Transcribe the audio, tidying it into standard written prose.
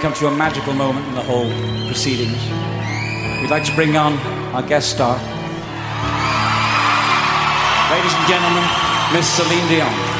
come to a magical moment in the whole proceedings. We'd like to bring on our guest star. Ladies and gentlemen, Miss Celine Dion.